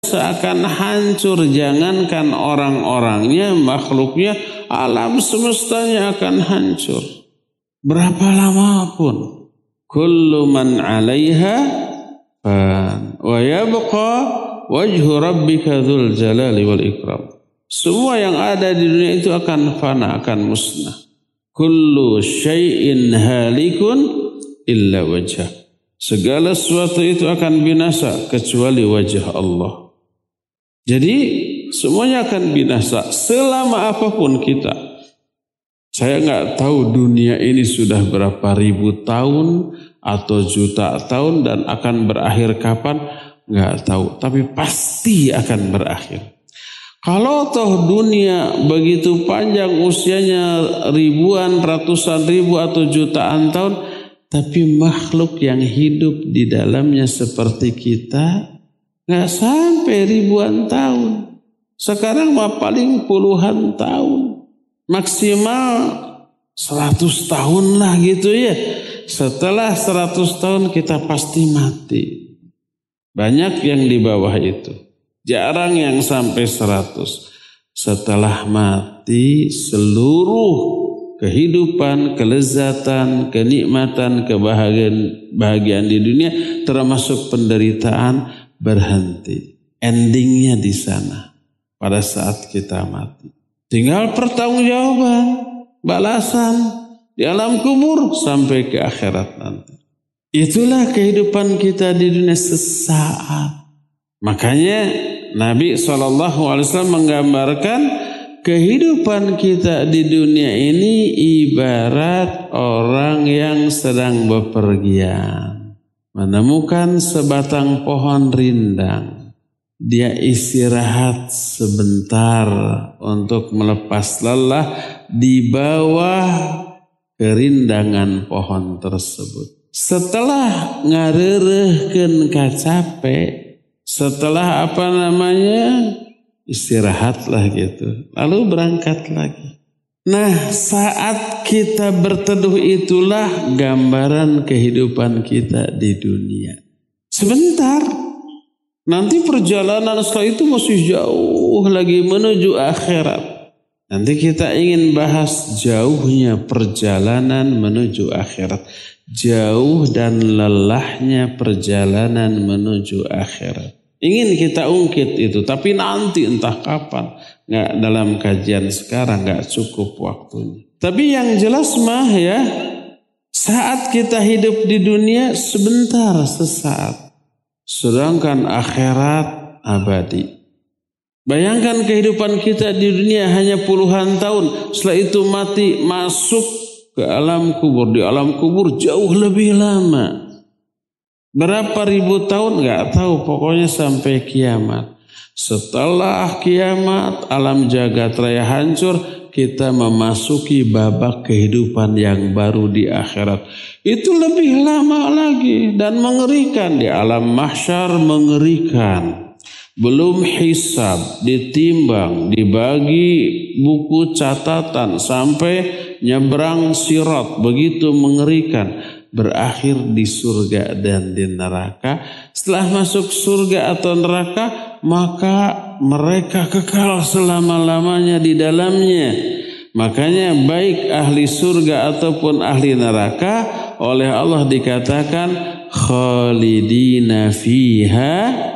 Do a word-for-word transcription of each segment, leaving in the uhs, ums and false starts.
seakan hancur, jangankan orang-orangnya, makhluknya, alam semestanya akan hancur. Berapa lama pun. Kullu man 'alaiha fan wa yabqa wajhu rabbika dzul jalali wal ikram. Semua yang ada di dunia itu akan fana, akan musnah. Kullu syai'in halikun illa wajhah. Segala sesuatu itu akan binasa kecuali wajah Allah. Jadi semuanya akan binasa selama apapun kita. Saya nggak tahu dunia ini sudah berapa ribu tahun atau juta tahun dan akan berakhir kapan, nggak tahu. Tapi pasti akan berakhir. Kalau toh dunia begitu panjang usianya ribuan, ratusan ribu atau jutaan tahun, tapi makhluk yang hidup di dalamnya seperti kita nggak sampai ribuan tahun. Sekarang mah paling puluhan tahun. Maksimal seratus tahun lah gitu ya. Setelah seratus tahun kita pasti mati. Banyak yang di bawah itu. Jarang yang sampai seratus. Setelah mati seluruh kehidupan, kelezatan, kenikmatan, kebahagiaan bahagiaan di dunia termasuk penderitaan berhenti. Endingnya di sana pada saat kita mati. Tinggal pertanggungjawaban, balasan di alam kubur sampai ke akhirat nanti. Itulah kehidupan kita di dunia sesaat. Makanya Nabi shallallahu alaihi wasallam menggambarkan kehidupan kita di dunia ini ibarat orang yang sedang bepergian. Menemukan sebatang pohon rindang. Dia istirahat sebentar untuk melepas lelah di bawah kerindangan pohon tersebut. Setelah ngareureukkeun capek, setelah apa namanya istirahatlah gitu, lalu berangkat lagi. Nah, saat kita berteduh itulah gambaran kehidupan kita di dunia. Sebentar. Nanti perjalanan setelah itu masih jauh lagi menuju akhirat. Nanti kita ingin bahas jauhnya perjalanan menuju akhirat. Jauh dan lelahnya perjalanan menuju akhirat. Ingin kita ungkit itu, tapi nanti entah kapan. Nggak dalam kajian sekarang, nggak cukup waktunya. Tapi yang jelas mah ya, saat kita hidup di dunia sebentar, sesaat. Sedangkan akhirat abadi. Bayangkan kehidupan kita di dunia hanya puluhan tahun. Setelah itu mati, masuk ke alam kubur. Di alam kubur jauh lebih lama. Berapa ribu tahun gak tahu. Pokoknya sampai kiamat. Setelah kiamat, alam jagat raya hancur. Kita memasuki babak kehidupan yang baru di akhirat. Itu lebih lama lagi dan mengerikan. Di alam mahsyar mengerikan. Belum hisab, ditimbang, dibagi buku catatan sampai nyebrang sirat. Begitu mengerikan. Berakhir di surga dan di neraka. Setelah masuk surga atau neraka, maka mereka kekal selama-lamanya di dalamnya. Makanya baik ahli surga ataupun ahli neraka oleh Allah dikatakan khalidina fiha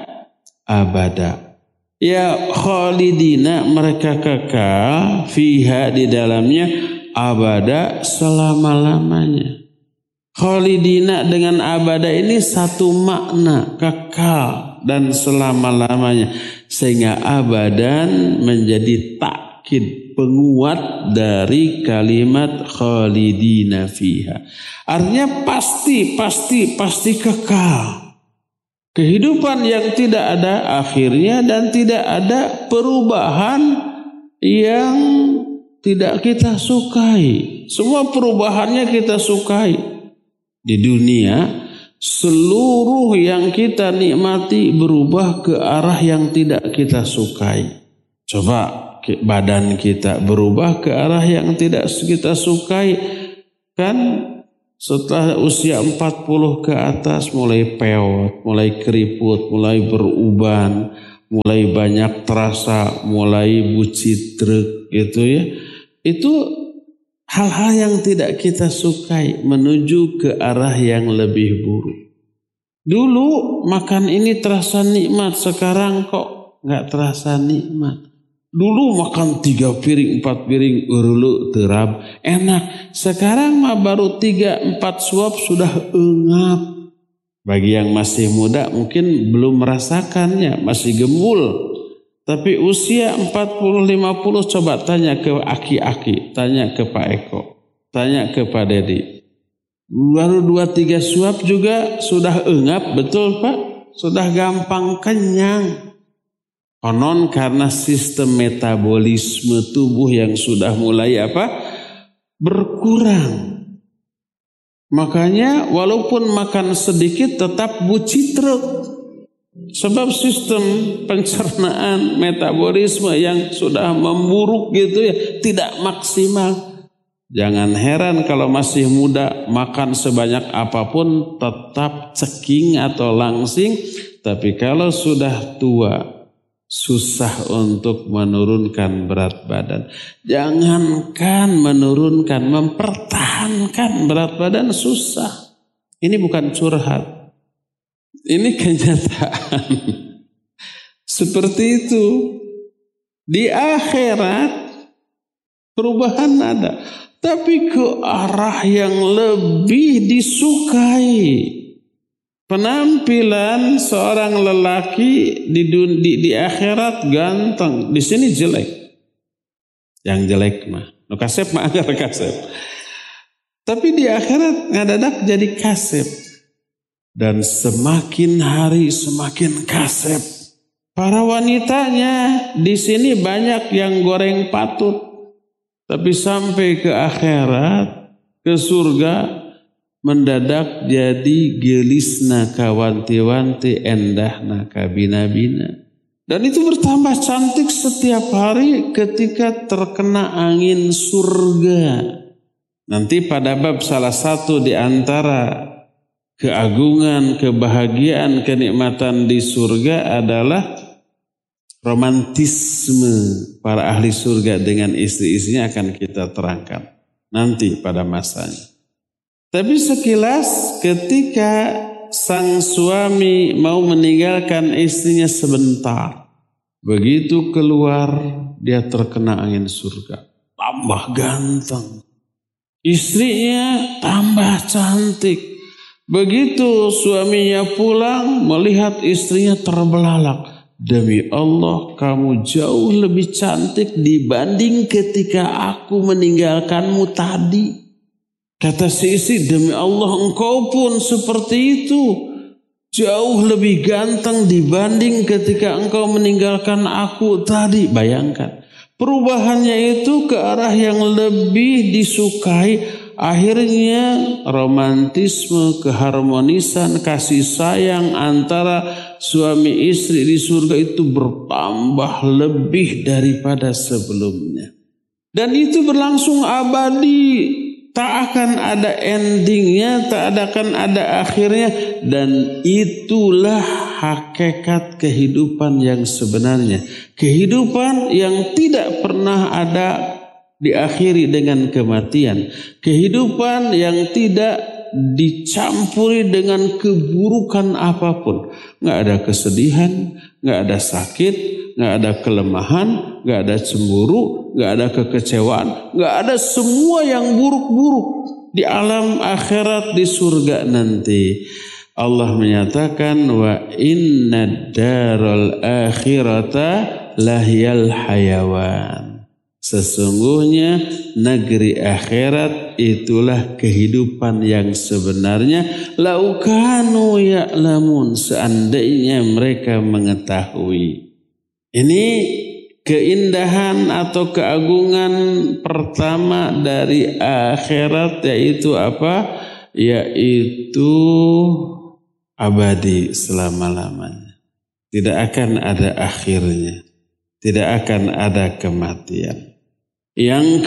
abada. Ya khalidina, mereka kekal fiha di dalamnya abada selama-lamanya. Khalidina dengan abada ini satu makna, kekal dan selama-lamanya. Sehingga abadan menjadi takkid, penguat dari kalimat khalidina fiha. Artinya pasti, pasti, pasti kekal. Kehidupan yang tidak ada akhirnya dan tidak ada perubahan yang tidak kita sukai. Semua perubahannya kita sukai. Di dunia, seluruh yang kita nikmati berubah ke arah yang tidak kita sukai. Coba badan kita berubah ke arah yang tidak kita sukai. Kan setelah usia empat puluh ke atas mulai peot, mulai keriput, mulai beruban. mulai banyak terasa, mulai bucitrek gitu ya. Itu hal-hal yang tidak kita sukai menuju ke arah yang lebih buruk. Dulu makan ini terasa nikmat, sekarang kok nggak terasa nikmat. Dulu makan tiga piring, empat piring, urulu, terab, enak. Sekarang mah baru tiga, empat suap sudah engap. Bagi yang masih muda mungkin belum merasakannya, masih gembul. Tapi usia empat puluh lima puluh coba tanya ke aki-aki, tanya ke Pak Eko, tanya ke Pak Dedi. Baru dua tiga suap juga sudah engap, betul Pak? Sudah gampang kenyang. Konon karena sistem metabolisme tubuh yang sudah mulai apa? Berkurang. Makanya walaupun makan sedikit tetap bucitrek. Sebab sistem pencernaan metabolisme yang sudah memburuk gitu ya, tidak maksimal. Jangan heran kalau masih muda makan sebanyak apapun tetap ceking atau langsing. Tapi kalau sudah tua susah untuk menurunkan berat badan. Jangankan menurunkan, mempertahankan berat badan susah. Ini bukan curhat. Ini kenyataan. Seperti itu. Di akhirat perubahan ada. Tapi ke arah yang lebih disukai. Penampilan seorang lelaki di, di, di akhirat ganteng, di sini jelek. Yang jelek mah, nu kasep mah agar kasep. Tapi di akhirat ngadadak jadi kasep. Dan semakin hari semakin kasep. Para wanitanya di sini banyak yang goreng patut. Tapi sampai ke akhirat, ke surga, mendadak jadi gelisna kawanti-wanti, endahna kabina-bina. Dan itu bertambah cantik setiap hari ketika terkena angin surga. Nanti pada bab salah satu di antara keagungan, kebahagiaan, kenikmatan di surga adalah romantisme para ahli surga dengan istri-istrinya akan kita terangkan nanti pada masanya. Tapi sekilas ketika sang suami mau meninggalkan istrinya sebentar. Begitu keluar dia terkena angin surga. Tambah ganteng. Istrinya tambah cantik. Begitu suaminya pulang melihat istrinya terbelalak. Demi Allah kamu jauh lebih cantik dibanding ketika aku meninggalkanmu tadi. Kata si istri, demi Allah engkau pun seperti itu. Jauh lebih ganteng dibanding ketika engkau meninggalkan aku tadi. Bayangkan. Perubahannya itu ke arah yang lebih disukai. Akhirnya romantisme, keharmonisan, kasih sayang antara suami istri di surga itu bertambah lebih daripada sebelumnya. Dan itu berlangsung abadi. Tak akan ada endingnya, tak akan ada akhirnya. Dan itulah hakikat kehidupan yang sebenarnya. Kehidupan yang tidak pernah ada diakhiri dengan kematian. Kehidupan yang tidak dicampuri dengan keburukan apapun. Nggak ada kesedihan, nggak ada sakit, nggak ada kelemahan, nggak ada cemburu, nggak ada kekecewaan, nggak ada semua yang buruk-buruk di alam akhirat di surga nanti. Allah menyatakan wa inna daral akhirata lahyal hayawan. Sesungguhnya negeri akhirat itulah kehidupan yang sebenarnya. Laukanu ya'lamun, seandainya mereka mengetahui. Ini keindahan atau keagungan pertama dari akhirat, yaitu apa? Yaitu abadi selama-lamanya. Tidak akan ada akhirnya. Tidak akan ada kematian. Yang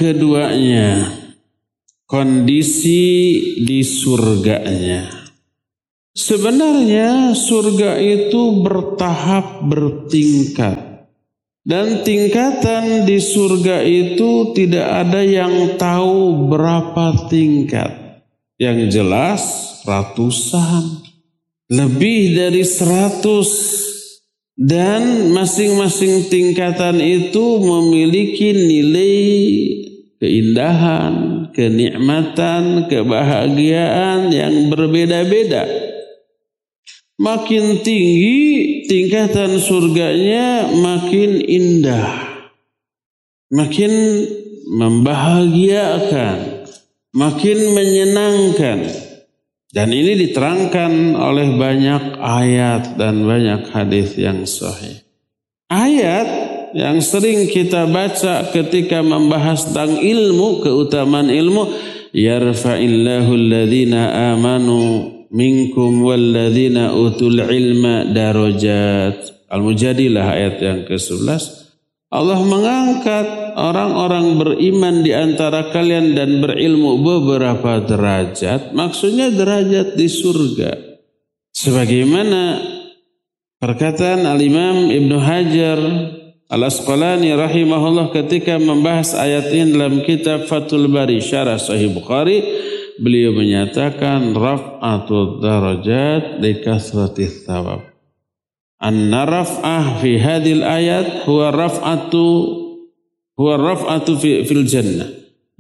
keduanya, kondisi di surganya. Sebenarnya surga itu bertahap, bertingkat. Dan tingkatan di surga itu tidak ada yang tahu berapa tingkat. Yang jelas ratusan, lebih dari seratus. Dan masing-masing tingkatan itu memiliki nilai keindahan, kenikmatan, kebahagiaan yang berbeda-beda. Makin tinggi tingkatan surganya, makin indah, makin membahagiakan, makin menyenangkan. Dan ini diterangkan oleh banyak ayat dan banyak hadis yang sahih. Ayat yang sering kita baca ketika membahas tentang ilmu, keutamaan ilmu, yarfa'illahu alladhina amanu minkum walladzina utul ilma darajat. Al-Mujadilah ayat yang ke sebelas. Allah mengangkat orang-orang beriman di antara kalian dan berilmu beberapa derajat. Maksudnya derajat di surga. Sebagaimana perkataan Al-Imam Ibnu Hajar Al-Asqalani rahimahullah ketika membahas ayat ini dalam kitab Fathul Bari Syarah Sahih Bukhari, beliau menyatakan raf'atud darajat li kasratis thawab. Anna raf'ah fi hadhil ayat huwa raf'atu huwa raf'atu fi fil jannah.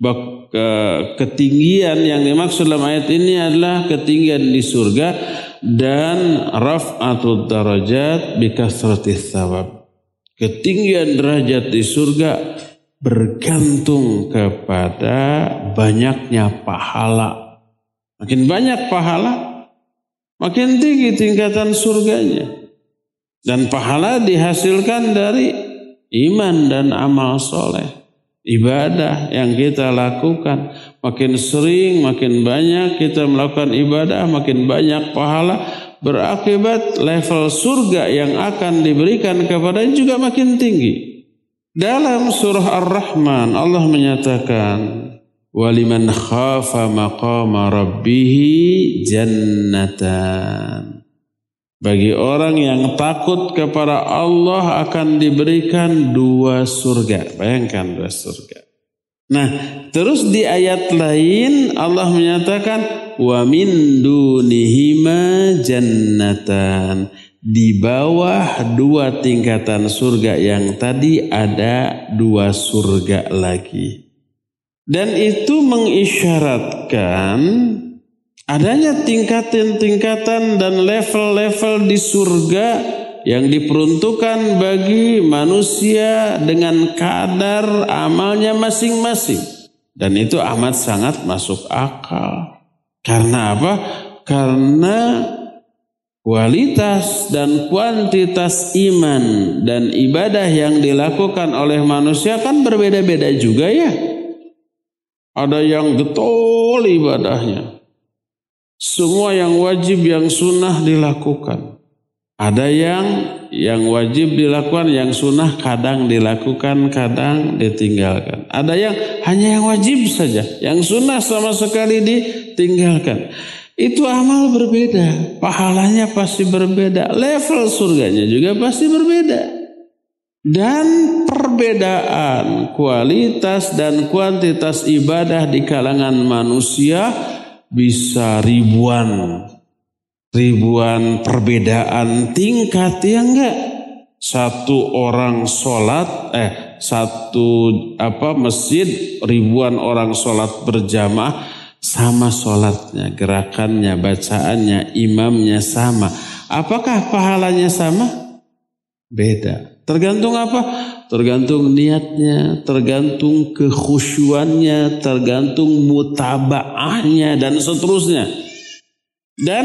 Ketinggian yang dimaksud dalam ayat ini adalah ketinggian di surga, dan raf'atud darajat bi kasratis thawab. Ketinggian derajat di surga bergantung kepada banyaknya pahala. Makin banyak pahala, makin tinggi tingkatan surganya. Dan pahala dihasilkan dari iman dan amal soleh. Ibadah yang kita lakukan. Makin sering, makin banyak kita melakukan ibadah, makin banyak pahala. Berakibat level surga yang akan diberikan kepadanya juga makin tinggi. Dalam surah Ar-Rahman Allah menyatakan, waliman khafa maqama rabbihi jannatan. Bagi orang yang takut kepada Allah akan diberikan dua surga. Bayangkan dua surga. Nah, terus di ayat lain Allah menyatakan wa min dunihima jannatan. Di bawah dua tingkatan surga yang tadi ada dua surga lagi. Dan itu mengisyaratkan adanya tingkatan-tingkatan dan level-level di surga yang diperuntukkan bagi manusia dengan kadar amalnya masing-masing. Dan itu amat sangat masuk akal. Karena apa? Karena kualitas dan kuantitas iman dan ibadah yang dilakukan oleh manusia kan berbeda-beda juga ya. Ada yang getol ibadahnya. Semua yang wajib, yang sunnah dilakukan. Ada yang yang wajib dilakukan, yang sunnah kadang dilakukan, kadang ditinggalkan. Ada yang hanya yang wajib saja, yang sunnah sama sekali ditinggalkan. Itu amal berbeda, pahalanya pasti berbeda, level surganya juga pasti berbeda. Dan perbedaan kualitas dan kuantitas ibadah di kalangan manusia bisa ribuan, ribuan perbedaan tingkat, ya enggak? Satu orang sholat, eh satu apa masjid, ribuan orang sholat berjamaah, sama sholatnya, gerakannya, bacaannya, imamnya sama. Apakah pahalanya sama? Beda. Tergantung apa? Tergantung niatnya, tergantung kekhusyuannya, tergantung mutabaahnya, dan seterusnya. Dan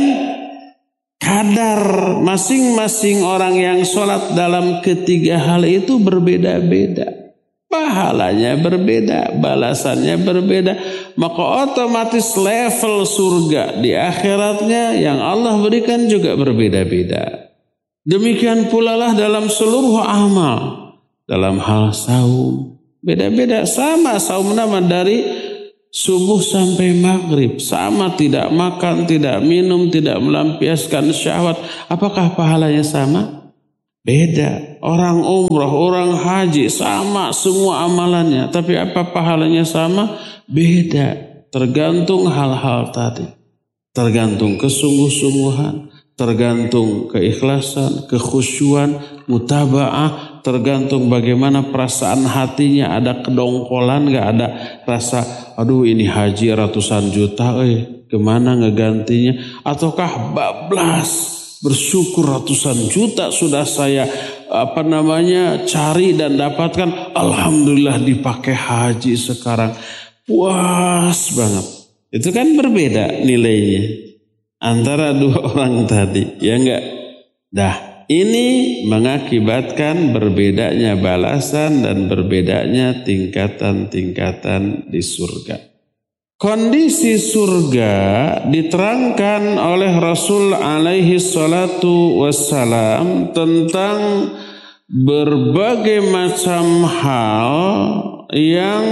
kadar masing-masing orang yang sholat dalam ketiga hal itu berbeda-beda. Pahalanya berbeda, balasannya berbeda. Maka otomatis level surga di akhiratnya yang Allah berikan juga berbeda-beda. Demikian pula lah dalam seluruh amal. Dalam hal saum, beda-beda. Sama saum nama dari subuh sampai maghrib, sama, tidak makan, tidak minum, tidak melampiaskan syahwat. Apakah pahalanya sama? Beda. Orang umrah, orang haji, sama semua amalannya. Tapi apa pahalanya sama? Beda. Tergantung hal-hal tadi. Tergantung kesungguh-sungguhan, tergantung keikhlasan, kekhusyuan, mutaba'ah, tergantung bagaimana perasaan hatinya, ada kedongkolan, gak ada rasa, aduh ini haji ratusan juta, eh kemana ngegantinya, ataukah bablas, bersyukur ratusan juta sudah saya apa namanya cari dan dapatkan, alhamdulillah dipakai haji sekarang, puas banget. Itu kan berbeda nilainya antara dua orang tadi, ya enggak? Dah, ini mengakibatkan berbedanya balasan dan berbedanya tingkatan-tingkatan di surga. Kondisi surga diterangkan oleh Rasul alaihi salatu wassalam tentang berbagai macam hal yang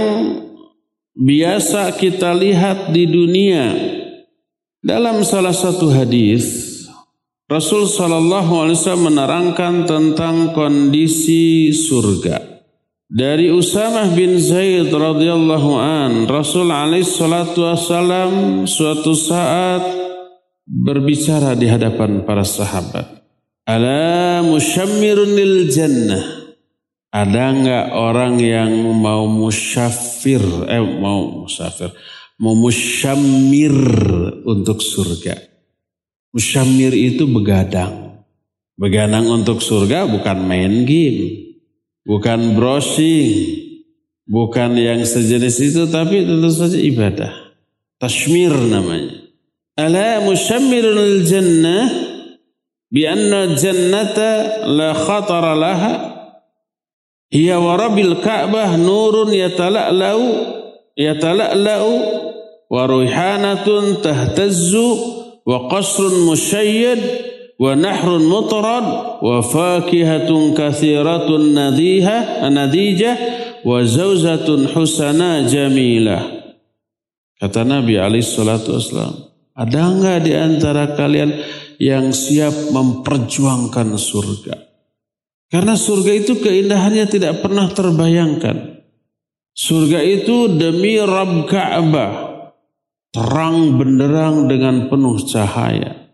biasa kita lihat di dunia. Dalam salah satu hadis, Rasul sallallahu alaihi wasallam menerangkan tentang kondisi surga. Dari Usamah bin Zaid radhiyallahu an, Rasul alaihi salatu wasallam suatu saat berbicara di hadapan para sahabat. Ala musyammirun lil jannah. Ada enggak orang yang mau musyafir, eh mau musafir, mau musyammir untuk surga. Musyammir itu begadang. Begadang untuk surga bukan main game, bukan browsing, bukan yang sejenis itu, tapi tentu saja ibadah. Tashmir namanya. Ala musyammirun lil jannah bi anna jannata la khatara laha. Hiya warabil Ka'bah nurun yatala'lau yatala'lau wa ruhanatun tahtazzu wa qasrun musyayyad wa nahrun mutrad wa fakihatun kathiratun nadhiha nadijah wa zawjatun husana jamilah. Kata Nabi alaihi salatu wassalam, ada enggak di antara kalian yang siap memperjuangkan surga? Karena surga itu keindahannya tidak pernah terbayangkan. Surga itu demi Rabb Ka'bah, terang benderang dengan penuh cahaya.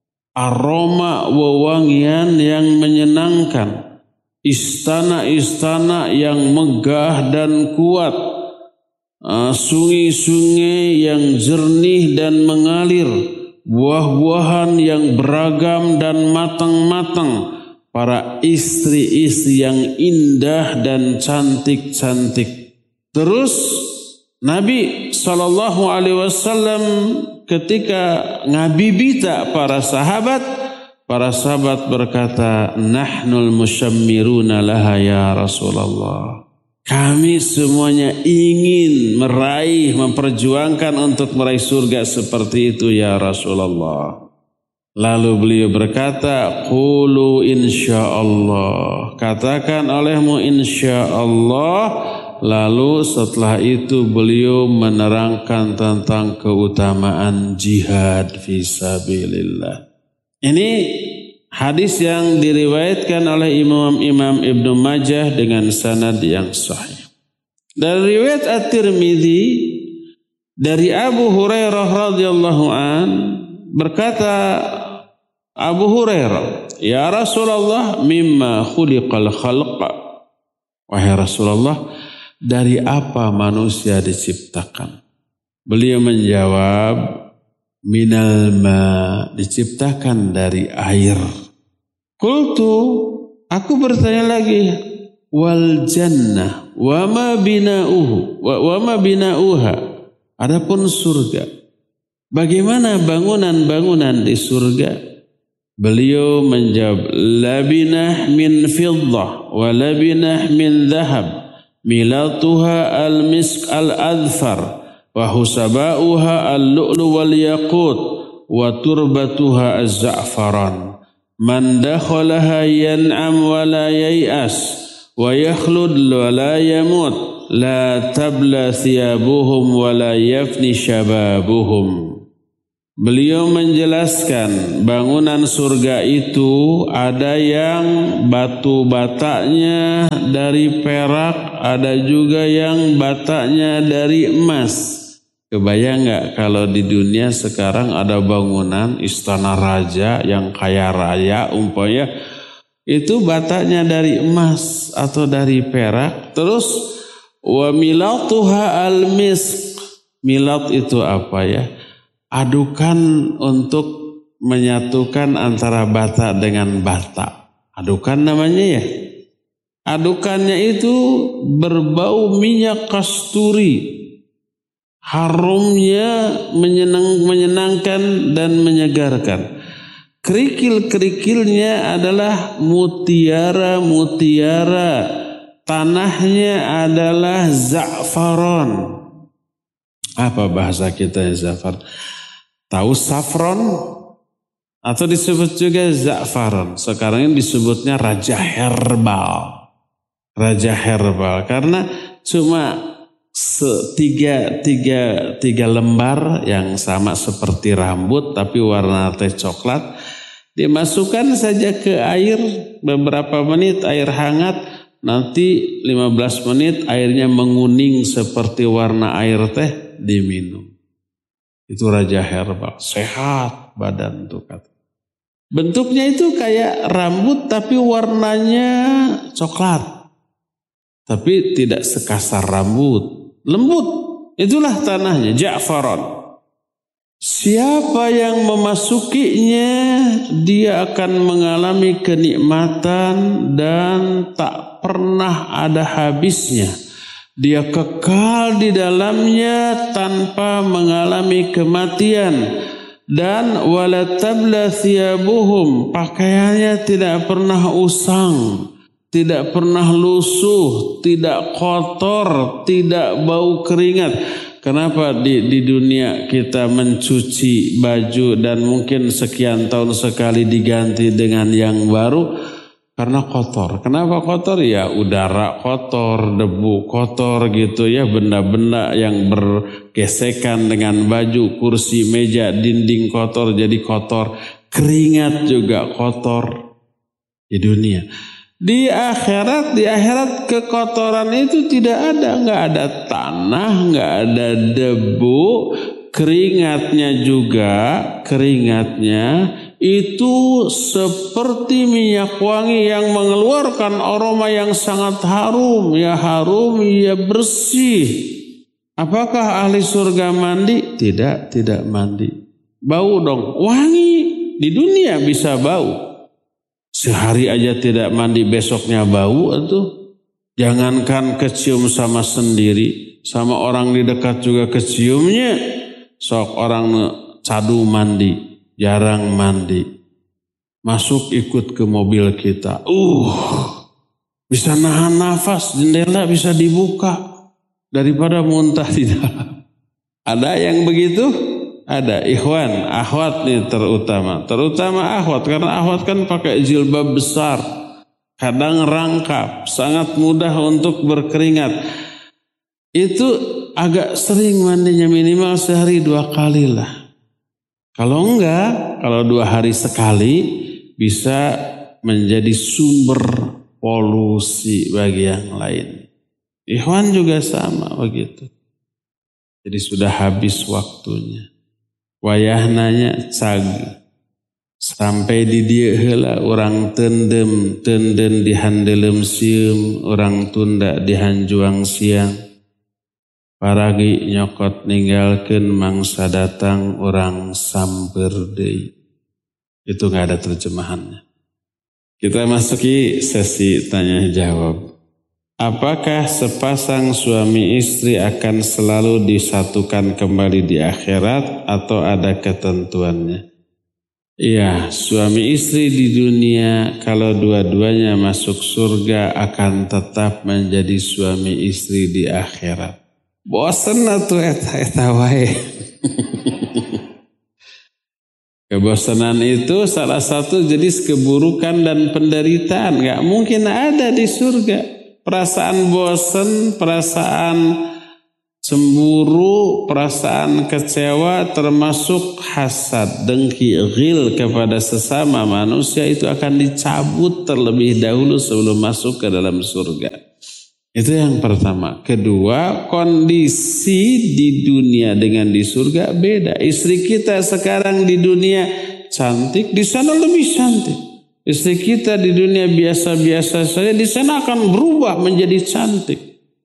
Aroma wewangian yang menyenangkan. Istana-istana yang megah dan kuat. Sungai-sungai yang jernih dan mengalir. Buah-buahan yang beragam dan matang-matang. Para istri-istri yang indah dan cantik-cantik. Terus Nabi shallallahu alaihi wasallam ketika ngabibita para sahabat, para sahabat berkata, nahnul musyammiruna laha ya Rasulullah. Kami semuanya ingin meraih, memperjuangkan untuk meraih surga seperti itu ya Rasulullah. Lalu beliau berkata, qulu insyaallah. Katakan olehmu insyaallah. Lalu setelah itu beliau menerangkan tentang keutamaan jihad fisabilillah. Ini hadis yang diriwayatkan oleh Imam-Imam Ibnu Majah dengan sanad yang sahih. Dari riwayat At-Tirmidzi dari Abu Hurairah radhiyallahu an berkata Abu Hurairah, ya Rasulullah, mimma khuliqal khalq. Wahai Rasulullah, dari apa manusia diciptakan? Beliau menjawab, minal ma, diciptakan dari air. Qultu, aku bertanya lagi, wal jannah wa ma bina'uhu wa, wa ma bina'uha. Adapun surga, bagaimana bangunan-bangunan di surga? Beliau menjawab, labinah min fiddah wa labinah min dhahab milatuha al-misk al-adfar wa husaba'uha al-lu'lu wal yaqut wa turbatuha az-za'faran man dakhalaha yan'am wa la yay'as wa yakhlud wa la yamut la tabla thiyabuhum wa la yafni syababuhum. Beliau menjelaskan bangunan surga itu ada yang batu batanya dari perak, ada juga yang batanya dari emas. Kebayang nggak kalau di dunia sekarang ada bangunan istana raja yang kaya raya umpamanya itu batanya dari emas atau dari perak. Terus wa milatuha al-misk. Milat itu apa ya? Adukan untuk menyatukan antara bata dengan bata. Adukan namanya ya. Adukannya itu berbau minyak kasturi. Harumnya menyenang, menyenangkan dan menyegarkan. Kerikil-kerikilnya adalah mutiara-mutiara. Tanahnya adalah za'faron. Apa bahasa kita za'faron? Tahu saffron? Atau disebut juga za'faron. Sekarang ini disebutnya raja herbal. Raja herbal. Karena cuma setiga, tiga, tiga lembar yang sama seperti rambut tapi warna teh coklat. Dimasukkan saja ke air beberapa menit air hangat. Nanti lima belas menit airnya menguning seperti warna air teh diminum. Itu raja herbal, sehat badan tuh kata. Bentuknya itu kayak rambut tapi warnanya coklat. Tapi tidak sekasar rambut, lembut. Itulah tanahnya, Ja'faron. Siapa yang memasukinya, dia akan mengalami kenikmatan dan tak pernah ada habisnya. Dia kekal di dalamnya tanpa mengalami kematian. Dan wala tabla thiyabuhum, pakaiannya tidak pernah usang, tidak pernah lusuh, tidak kotor, tidak bau keringat. Kenapa di, di dunia kita mencuci baju dan mungkin sekian tahun sekali diganti dengan yang baru? Karena kotor. Kenapa kotor? Ya udara kotor, debu kotor gitu ya. Benda-benda yang bergesekan dengan baju, kursi, meja, dinding kotor jadi kotor. Keringat juga kotor di dunia. Di akhirat, di akhirat kekotoran itu tidak ada. Nggak ada tanah, nggak ada debu. Keringatnya juga, keringatnya itu seperti minyak wangi yang mengeluarkan aroma yang sangat harum. Ya harum, ya bersih. Apakah ahli surga mandi? Tidak, tidak mandi. Bau dong, wangi. Di dunia bisa bau. Sehari aja tidak mandi besoknya bau itu. Jangankan kecium sama sendiri. Sama orang di dekat juga keciumnya. Sok orang cadu mandi. Jarang mandi. Masuk ikut ke mobil kita. Uh, bisa nahan nafas. Jendela bisa dibuka. Daripada muntah di dalam. Ada yang begitu? Ada. Ikhwan, akhwat nih terutama. Terutama akhwat. Karena akhwat kan pakai jilbab besar. Kadang rangkap. Sangat mudah untuk berkeringat. Itu agak sering mandinya, minimal sehari dua kali lah. Kalau enggak, kalau dua hari sekali bisa menjadi sumber polusi bagi yang lain. Ikhwan juga sama begitu. Jadi sudah habis waktunya. Wayahnanya cag. Sampai di dia heula orang tendem, tenden di handelem sieum, orang tunda di hanjuang siang. Paragi nyokot ninggalkeun mangsa datang orang samper deui. Itu enggak ada terjemahannya. Kita masuki sesi tanya jawab. Apakah sepasang suami istri akan selalu disatukan kembali di akhirat atau ada ketentuannya? Iya, suami istri di dunia kalau dua-duanya masuk surga akan tetap menjadi suami istri di akhirat. Bosan atuh eta-eta wae. Kebosanan itu salah satu jenis keburukan dan penderitaan. Gak mungkin ada di surga. Perasaan bosan, perasaan cemburu, perasaan kecewa, termasuk hasad, dengki, ghil kepada sesama manusia itu akan dicabut terlebih dahulu sebelum masuk ke dalam surga. Itu yang pertama. Kedua, kondisi di dunia dengan di surga beda. Istri kita sekarang di dunia cantik, di sana lebih cantik. Istri kita di dunia biasa-biasa saja, di sana akan berubah menjadi cantik.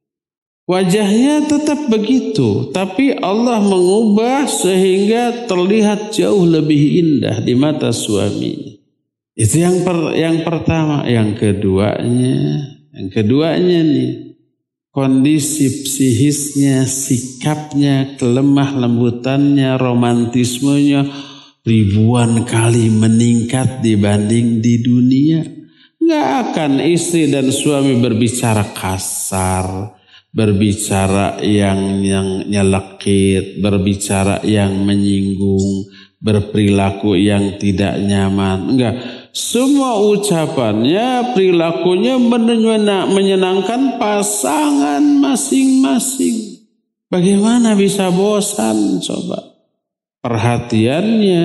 Wajahnya tetap begitu, tapi Allah mengubah sehingga terlihat jauh lebih indah di mata suaminya. Itu yang per, yang pertama. Yang keduanya, yang keduanya nih, kondisi psikisnya, sikapnya, kelemah lembutannya, romantismenya ribuan kali meningkat dibanding di dunia. Nggak akan istri dan suami berbicara kasar, berbicara yang yang nyelekit, berbicara yang menyinggung, berperilaku yang tidak nyaman. Enggak, semua ucapannya, perilakunya menyenangkan pasangan masing-masing. Bagaimana bisa bosan coba? Perhatiannya,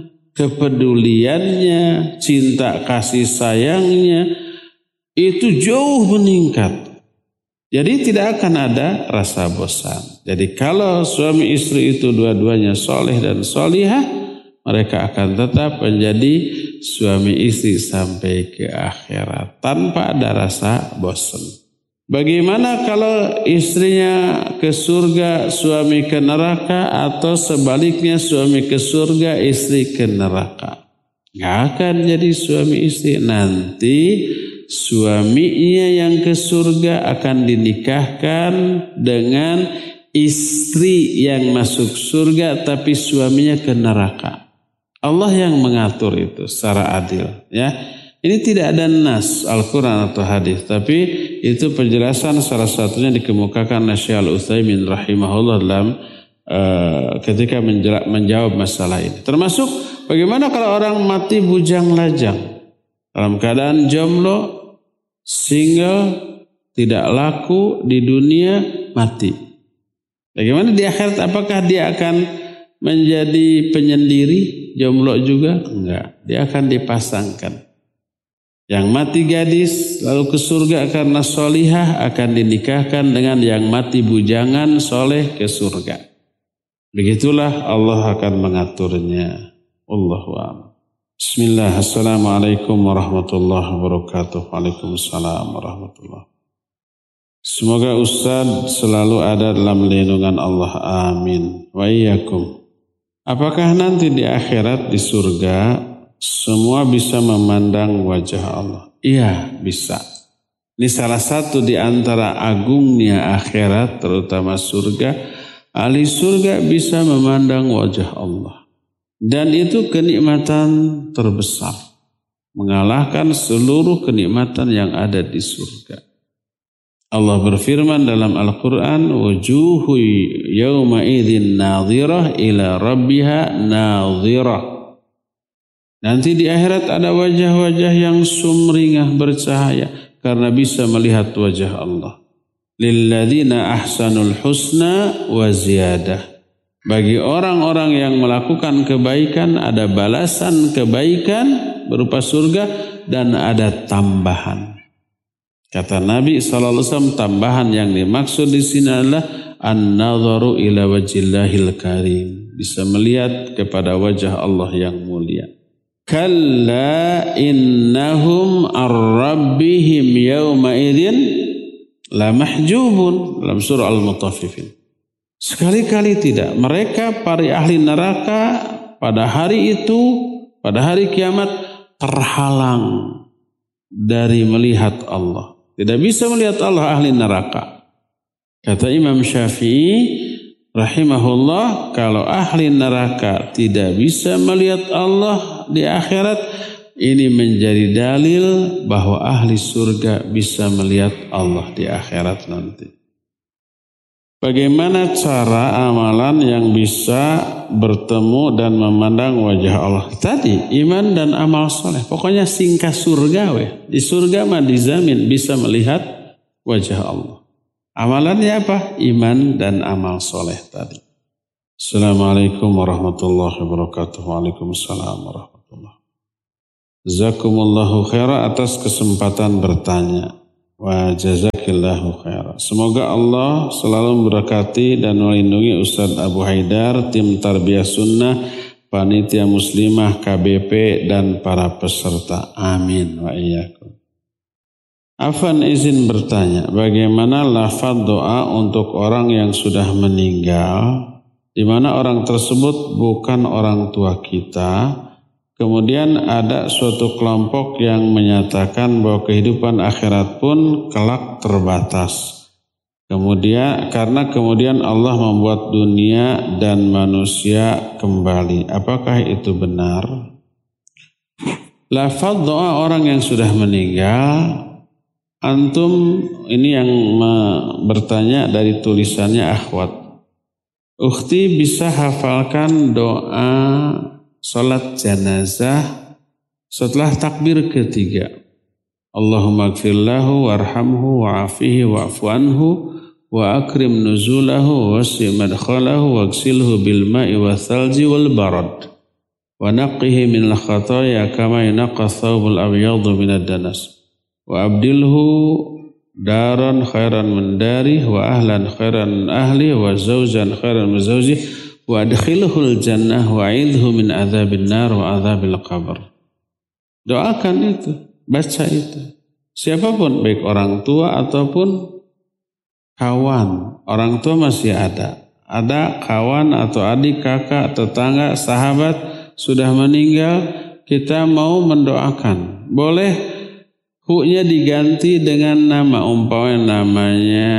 kepeduliannya, cinta kasih sayangnya itu jauh meningkat. Jadi tidak akan ada rasa bosan. Jadi kalau suami istri itu dua-duanya soleh dan solihah, mereka akan tetap menjadi suami istri sampai ke akhirat tanpa ada rasa bosan. Bagaimana kalau istrinya ke surga, suami ke neraka, atau sebaliknya suami ke surga, istri ke neraka? Nggak akan jadi suami istri. Nanti suaminya yang ke surga akan dinikahkan dengan istri yang masuk surga, tapi suaminya ke neraka. Allah yang mengatur itu secara adil, ya. Ini tidak ada nas Al-Quran atau hadis, tapi itu penjelasan salah satunya dikemukakan Syekh Al-Utsaimin rahimahullah dalam uh, ketika menjawab, menjawab masalah ini. Termasuk bagaimana kalau orang mati bujang lajang dalam keadaan jomblo, single, tidak laku di dunia, mati. Bagaimana di akhirat? Apakah dia akan menjadi penyendiri, jomblo juga? Enggak, dia akan dipasangkan. Yang mati gadis lalu ke surga karena solihah akan dinikahkan dengan yang mati bujangan soleh ke surga. Begitulah Allah akan mengaturnya. Allahu a'lam. Bismillah. Assalamualaikum warahmatullahi wabarakatuh. Waalaikumsalam warahmatullahi. Semoga Ustaz selalu ada dalam lindungan Allah. Amin. Wa iyyakum. Apakah nanti di akhirat di surga semua bisa memandang wajah Allah? Iya, bisa. Ini salah satu di antara agungnya akhirat, terutama surga. Ahli surga bisa memandang wajah Allah. Dan itu kenikmatan terbesar. Mengalahkan seluruh kenikmatan yang ada di surga. Allah berfirman dalam Al-Quran, wujuhu yawma idzin nadhirah ila rabbiha nadhirah. Nanti di akhirat ada wajah-wajah yang sumringah bercahaya karena bisa melihat wajah Allah. Lilladzina ahsanul husna wa ziyadah. Bagi orang-orang yang melakukan kebaikan ada balasan kebaikan berupa surga dan ada tambahan. Kata Nabi sallallahu alaihi wasallam, tambahan yang dimaksud di sini adalah an-nadharu ila wajhillahil karim. Bisa melihat kepada wajah Allah yang mulia. Kalla innahum ar-rabbihim yawma idzin la mahjubun, dalam surah Al-Mutaffifin. Sekali-kali tidak. Mereka para ahli neraka pada hari itu, pada hari kiamat terhalang dari melihat Allah. Tidak bisa melihat Allah ahli neraka. Kata Imam Syafi'i rahimahullah, kalau ahli neraka tidak bisa melihat Allah di akhirat, ini menjadi dalil bahwa ahli surga bisa melihat Allah di akhirat nanti. Bagaimana cara amalan yang bisa bertemu dan memandang wajah Allah? Tadi iman dan amal soleh. Pokoknya singkat surga weh. Di surga mah dijamin bisa melihat wajah Allah. Amalannya apa? Iman dan amal soleh tadi. Assalamualaikum warahmatullahi wabarakatuh. Waalaikumsalam warahmatullahi wabarakatuh. Jazakumullahu khairan atas kesempatan bertanya. Wa jazakillahu khairan. Semoga Allah selalu memberkati dan melindungi Ustadz Abu Haidar, tim Tarbiyah Sunnah, panitia muslimah, K B P, dan para peserta. Amin wa iyyakum. Afan izin bertanya, bagaimana lafaz doa untuk orang yang sudah meninggal, di mana orang tersebut bukan orang tua kita, kemudian ada suatu kelompok yang menyatakan bahwa kehidupan akhirat pun kelak terbatas. Kemudian karena kemudian Allah membuat dunia dan manusia kembali. Apakah itu benar? Lafaz doa orang yang sudah meninggal, antum ini yang bertanya dari tulisannya akhwat. Ukhti bisa hafalkan doa salat janazah setelah takbir ketiga. Allahumma gfirlahu warhamhu wa'afihi wa'fu anhu wa akrim nuzulahu wasi' madkhalahu wagsilhu bil ma'i wa thalji wal barad wa naqqihi min al khataya kama yunaqqa thawbul abyadu min ad-danas wa abdilhu daran khairan min dari wa ahlan khairan ahli wa zawjan khairan min zawji wa adkhilhul jannah wa a'idhu min azabin nar wa azabil qabr. Doakan itu, baca itu. Siapapun, baik orang tua ataupun kawan. Orang tua masih ada. Ada kawan atau adik, kakak, tetangga, sahabat sudah meninggal, kita mau mendoakan. Boleh hu-nya diganti dengan nama, umpamanya namanya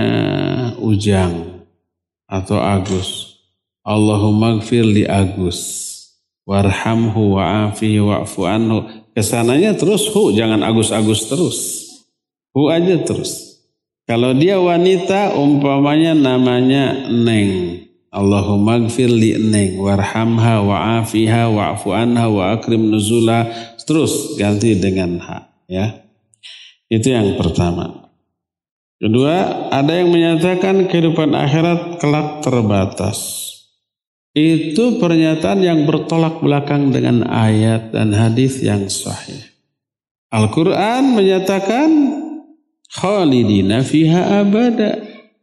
Ujang atau Agus. Allahumma gfir li Agus warhamhu wa'afihi wa'fu anhu. Kesananya terus hu, jangan Agus-Agus terus. Hu aja terus. Kalau dia wanita umpamanya namanya Neng. Allahumma gfir li Neng warhamha wa'afiha wa'fu anha wa akrim nuzula. Terus ganti dengan ha, ya. Itu yang pertama. Kedua, ada yang menyatakan kehidupan akhirat kelak terbatas. Itu pernyataan yang bertolak belakang dengan ayat dan hadis yang sahih. Al-Quran menyatakan khalidina fiha abada.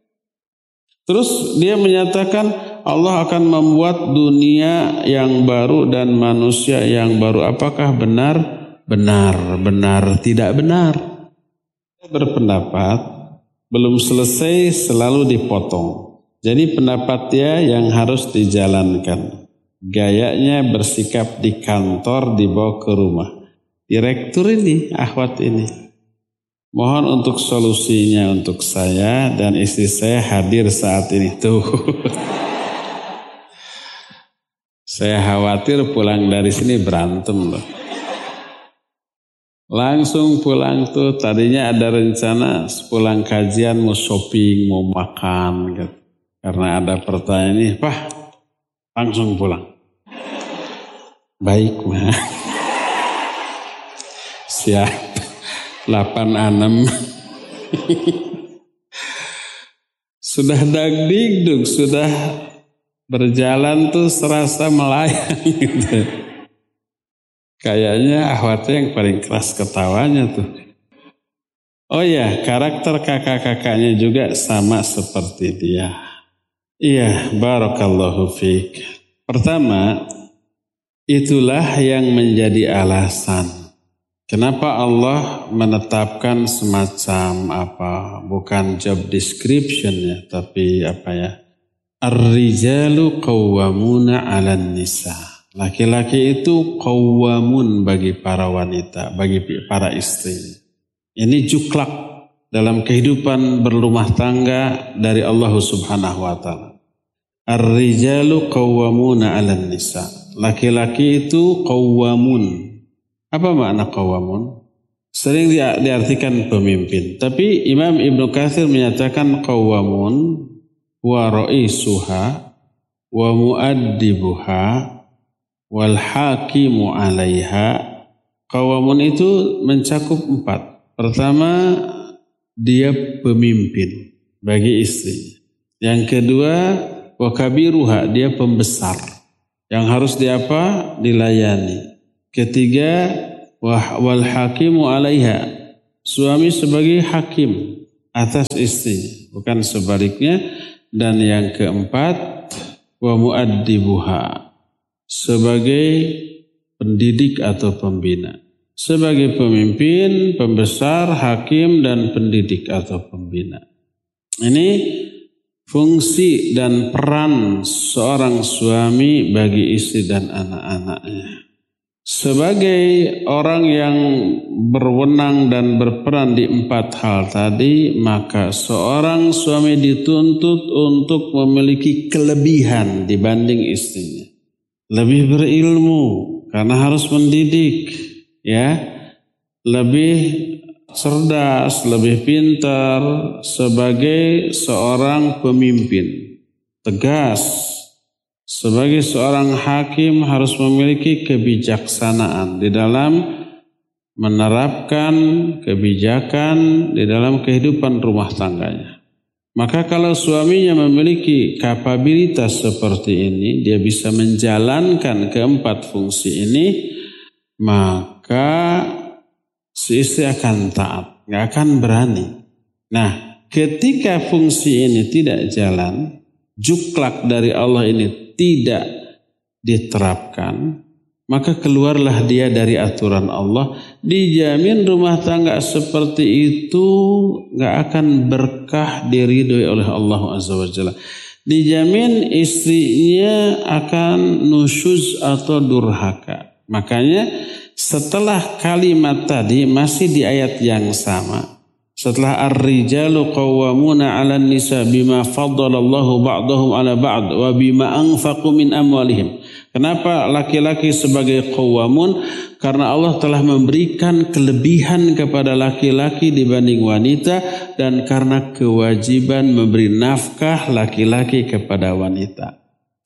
Terus dia menyatakan Allah akan membuat dunia yang baru dan manusia yang baru. Apakah benar? Benar, benar, tidak benar. Berpendapat belum selesai selalu dipotong. Jadi pendapat dia yang harus dijalankan. Gayanya bersikap di kantor dibawa ke rumah. Direktur ini, akhwat ini. Mohon untuk solusinya untuk saya dan istri saya hadir saat ini tuh. Saya khawatir pulang dari sini berantem loh. Langsung pulang tuh, tadinya ada rencana pulang kajian mau shopping, mau makan gitu. Karena ada pertanyaan ini, Pak, langsung pulang. Baik, mah. Siap. delapan enam. Sudah dagdikduk, sudah berjalan tuh serasa melayang gitu. Kayaknya ahwatnya yang paling keras ketawanya tuh. Oh ya, karakter kakak-kakaknya juga sama seperti dia. Iya, barakallahu fiik. Pertama, itulah yang menjadi alasan kenapa Allah menetapkan semacam apa, bukan job description ya, tapi apa ya? Ar-rijalu qawwamuna 'alan nisa. Laki-laki itu qawwamun bagi para wanita, bagi para istri. Ini juklak dalam kehidupan berumah tangga dari Allah Subhanahu wa taala. Ar-rijalu qawwamuna 'alan nisa. Laki-laki itu qawwamun. Apa makna qawwamun? Sering diartikan pemimpin, tapi Imam Ibnu Katsir menyatakan qawwamun wa ra'isuha wa muaddibuha wal hakimu 'alaiha. Qawamun itu mencakup empat. Pertama, dia pemimpin bagi istri. Yang kedua, wa kabiruha, dia pembesar yang harus diapa? Dilayani. Ketiga, wal hakimu alaiha, suami sebagai hakim atas istri, bukan sebaliknya. Dan yang keempat, wa muaddibuha, sebagai pendidik atau pembina. Sebagai pemimpin, pembesar, hakim, dan pendidik atau pembina. Ini fungsi dan peran seorang suami bagi istri dan anak-anaknya. Sebagai orang yang berwenang dan berperan di empat hal tadi, maka seorang suami dituntut untuk memiliki kelebihan dibanding istrinya. Lebih berilmu karena harus mendidik, ya, lebih cerdas, lebih pintar sebagai seorang pemimpin, tegas. Sebagai seorang hakim harus memiliki kebijaksanaan di dalam menerapkan kebijakan di dalam kehidupan rumah tangganya. Maka kalau suaminya memiliki kapabilitas seperti ini, dia bisa menjalankan keempat fungsi ini, maka si istri akan taat, gak akan berani. Nah, ketika fungsi ini tidak jalan, juklak dari Allah ini tidak diterapkan, maka keluarlah dia dari aturan Allah. Dijamin rumah tangga seperti itu gak akan berkah, diridhoi oleh Allah Azza wa Jalla. Dijamin istrinya akan nusyuz atau durhaka. Makanya setelah kalimat tadi masih di ayat yang sama. Setelah ar-rijalu qawwamuna 'alan nisa bima faddalallahu ba'dahum 'ala ba'd wa bima anfaqu min amwalihim. Kenapa laki-laki sebagai qawwamun? Karena Allah telah memberikan kelebihan kepada laki-laki dibanding wanita, dan karena kewajiban memberi nafkah laki-laki kepada wanita.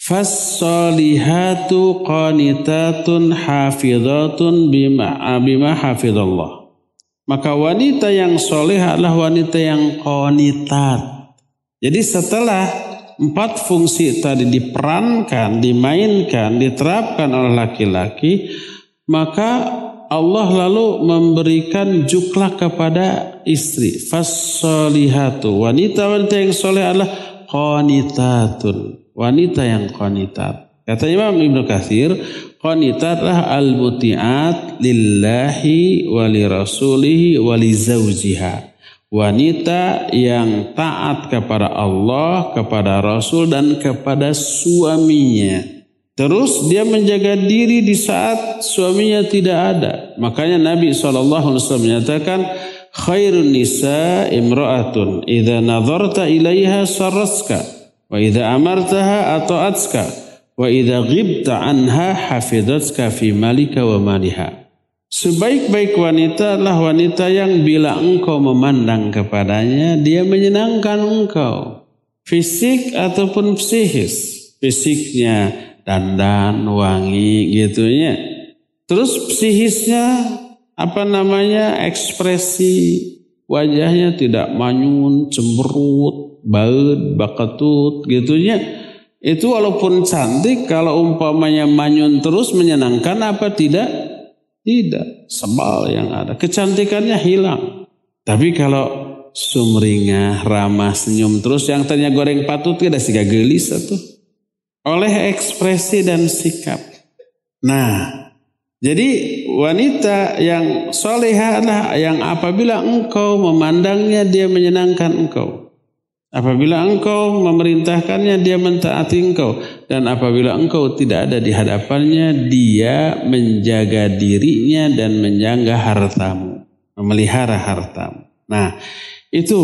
Fas-salihatu qanitatun hafizatun bima bima hafizallah. Maka wanita yang soleh adalah wanita yang qanitat. Jadi setelah empat fungsi tadi diperankan, dimainkan, diterapkan oleh laki-laki, maka Allah lalu memberikan juklak kepada istri. Fas-salihatu, wanita-wanita yang soleh adalah qanitatun, wanita yang qanitat. Kata Imam Ibnu Katsir, qanitat adalah al-muti'at lillahi wa li rasulihi wa li zawjiha. Wanita yang taat kepada Allah, kepada Rasul, dan kepada suaminya. Terus dia menjaga diri di saat suaminya tidak ada. Makanya Nabi shallallahu alaihi wasallam menyatakan, khairun nisa imra'atun idza nadharta ilaiha sarratka wa idza amartaha ata'atska wa idza ghibta anha hafizatka fi malika wa maliha. Sebaik-baik wanita adalah wanita yang bila engkau memandang kepadanya, dia menyenangkan engkau, fisik ataupun psikis. Fisiknya dandan, wangi gitunya. Terus psikisnya apa namanya, ekspresi wajahnya tidak manyun, cemberut, baud, bakatut gitunya. Itu walaupun cantik, kalau umpamanya manyun terus menyenangkan apa tidak? Tidak, sebal yang ada. Kecantikannya hilang. Tapi kalau sumringah, ramah, senyum terus, yang tanya goreng patut tidak sih gelis satu. Oleh ekspresi dan sikap. Nah, jadi wanita yang solehah adalah yang apabila engkau memandangnya dia menyenangkan engkau. Apabila engkau memerintahkannya dia mentaati engkau. Dan apabila engkau tidak ada di hadapannya dia menjaga dirinya dan menjaga hartamu. Memelihara hartamu. Nah itu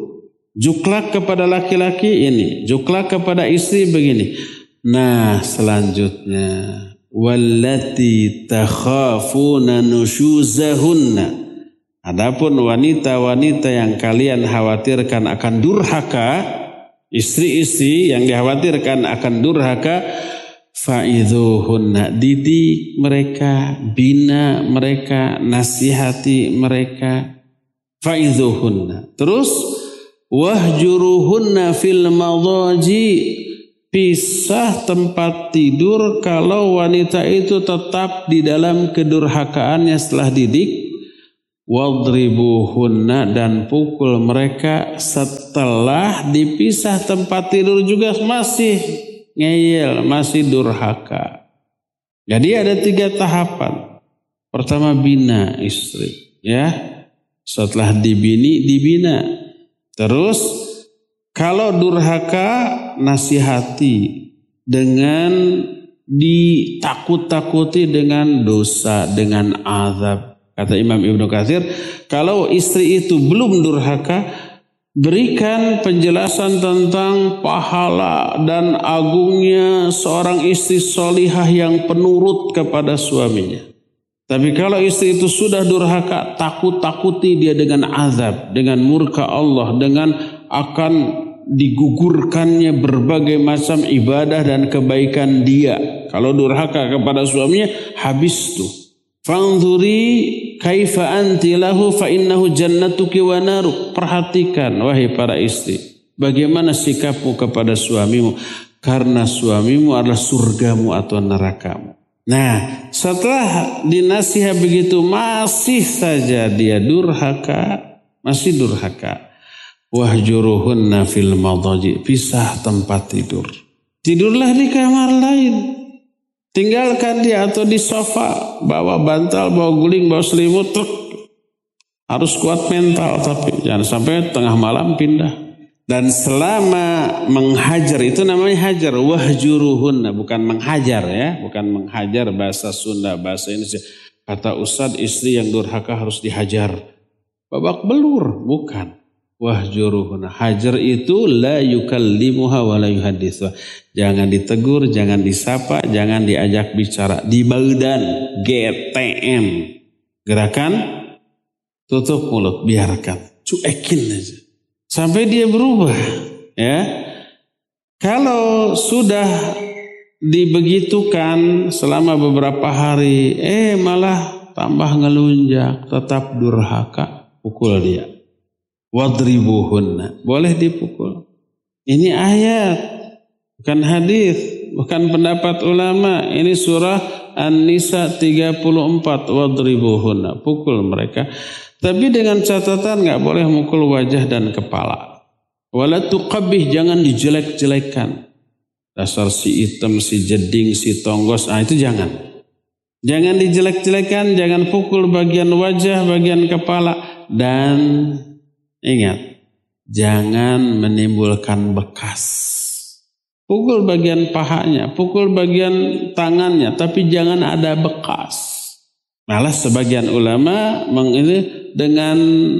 juklak kepada laki-laki ini. Juklak kepada istri begini. Nah selanjutnya. Wallati takhafuna nusyuzahunna. Adapun wanita-wanita yang kalian khawatirkan akan durhaka, istri-istri yang dikhawatirkan akan durhaka, fa'idhuhunna, didik mereka, bina mereka, nasihati mereka. Fa'idhuhunna. Terus wahjuruhunna fil madhaji, pisah tempat tidur kalau wanita itu tetap di dalam kedurhakaannya setelah didik. Wadribuhunna, dan pukul mereka setelah dipisah tempat tidur juga masih ngeyel, masih durhaka. Jadi ada tiga tahapan. Pertama bina istri, ya. Setelah dibini, dibina. Terus kalau durhaka nasihati dengan ditakut-takuti dengan dosa, dengan azab. Kata Imam Ibnu Katsir, kalau istri itu belum durhaka, berikan penjelasan tentang pahala dan agungnya seorang istri solihah yang penurut kepada suaminya. Tapi kalau istri itu sudah durhaka, takut-takuti dia dengan azab, dengan murka Allah, dengan akan digugurkannya berbagai macam ibadah dan kebaikan dia. Kalau durhaka kepada suaminya, habis tuh. Fanzuri kaifa anti lahu fa innahu jannatuki wa naruk. Perhatikan wahai para istri, bagaimana sikapmu kepada suamimu, karena suamimu adalah surgamu atau nerakamu. Nah, setelah dinasihat begitu masih saja dia durhaka, masih durhaka. Wahjuruhunna fil madhaji, pisah tempat tidur. Tidurlah di kamar lain. Tinggalkan dia atau di sofa, bawa bantal, bawa guling, bawa selimut, truk. Harus kuat mental, tapi jangan sampai tengah malam pindah. Dan selama menghajar, itu namanya hajar, wahjuruhunna, bukan menghajar ya, bukan menghajar bahasa Sunda, bahasa Indonesia. Kata Ustadz, istri yang durhaka harus dihajar. Babak belur, bukan. Wahjuruhunna, hajar itu la yukallimuha wa la yuhadithuha. Jangan ditegur, jangan disapa, jangan diajak bicara. Di badan, G T M. Gerakan tutup mulut, biarkan. Cuekin aja. Sampai dia berubah. Ya. Kalau sudah dibegitukan selama beberapa hari, eh malah tambah ngelunjak, tetap durhaka, pukul dia. Wadribuhunna, boleh dipukul. Ini ayat, bukan hadis, bukan pendapat ulama. Ini surah An-Nisa tiga puluh empat, wadribuhunna, pukul mereka. Tapi dengan catatan nggak boleh mukul wajah dan kepala. Wala tuqabbih, jangan dijelek-jelekan. Dasar si hitam, si jeding, si tonggos, ah itu jangan. Jangan dijelek-jelekan, jangan pukul bagian wajah, bagian kepala, dan ingat, jangan menimbulkan bekas. Pukul bagian pahanya, pukul bagian tangannya, tapi jangan ada bekas. Malah sebagian ulama mengini dengan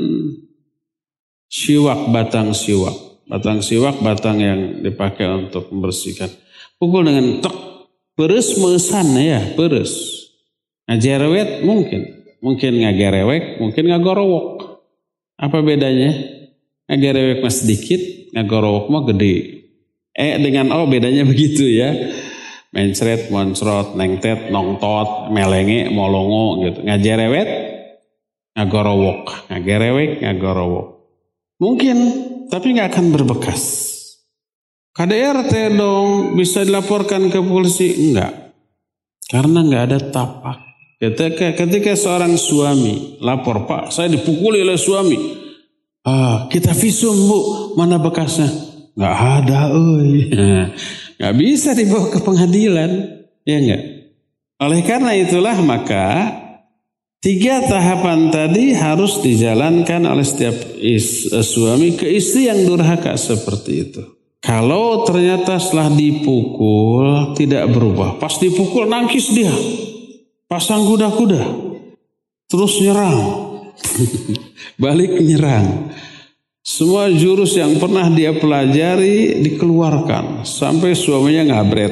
siwak, batang siwak. Batang siwak, batang yang dipakai untuk membersihkan. Pukul dengan tek, peres mesan ya, peres. Ngajerewet mungkin. Mungkin ngagerewek, mungkin ngagorowok. Apa bedanya? Ngagerewek mah sedikit, ngagorowok mah gede. Eh dengan oh bedanya begitu ya. Mencret, moncrot, nengtet, nongtot, melenge, molongo gitu. Ngajerewet, ngagorowok. Ngagerewek, ngagorowok. Mungkin, tapi nggak akan berbekas. K D R T dong bisa dilaporkan ke polisi? Enggak. Karena nggak ada tapak. Ketika, ketika seorang suami lapor, Pak, saya dipukuli oleh suami. Ah, kita visum bu, mana bekasnya? Nggak ada, oi. Nggak bisa dibawa ke pengadilan, ya enggak? Oleh karena itulah maka tiga tahapan tadi harus dijalankan oleh setiap is, suami ke istri yang durhaka seperti itu. Kalau ternyata setelah dipukul tidak berubah, pas dipukul nangkis dia, pasang kuda-kuda, terus nyerang, balik nyerang. Semua jurus yang pernah dia pelajari dikeluarkan sampai suaminya ngabret.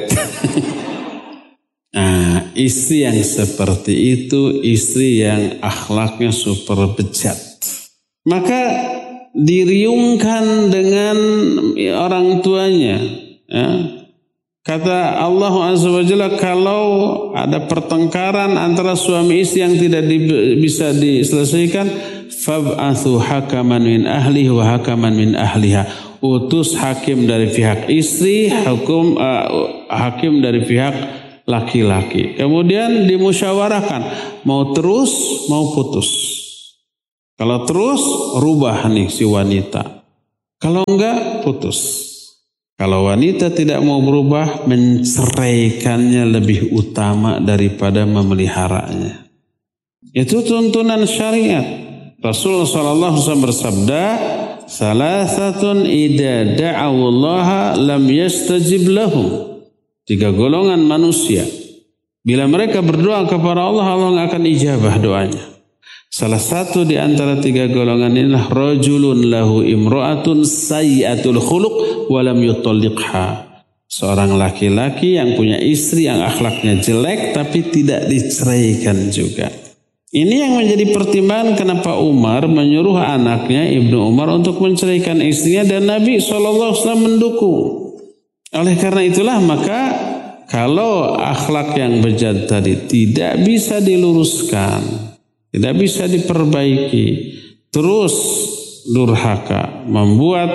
Nah, istri yang seperti itu istri yang akhlaknya super bejat. Maka diriungkan dengan orang tuanya. Ya. Kata Allah Azza wa Jalla, kalau ada pertengkaran antara suami istri yang tidak di, bisa diselesaikan, fab'athu hakaman min ahlihi wa hakaman min ahliha. Utus hakim dari pihak istri, hukum uh, hakim dari pihak laki-laki. Kemudian dimusyawarahkan, mau terus mau putus. Kalau terus rubah nih si wanita. Kalau enggak putus. Kalau wanita tidak mau berubah, menceraikannya lebih utama daripada memeliharanya. Itu tuntunan syariat. Rasulullah shallallahu alaihi wasallam bersabda, salasatun idza da'awullaha lam yastajib lahum. Tiga golongan manusia, bila mereka berdoa kepada Allah, Allah nggak akan ijabah doanya. Salah satu di antara tiga golongan inilah rajulun lahu imra'atun sayyi'atul khuluq wa lam yutalliqha. Seorang laki-laki yang punya istri yang akhlaknya jelek tapi tidak diceraikan juga. Ini yang menjadi pertimbangan kenapa Umar menyuruh anaknya Ibnu Umar untuk menceraikan istrinya, dan Nabi shallallahu alaihi wasallam mendukung. Oleh karena itulah maka kalau akhlak yang bejat tadi tidak bisa diluruskan, tidak bisa diperbaiki, terus durhaka, membuat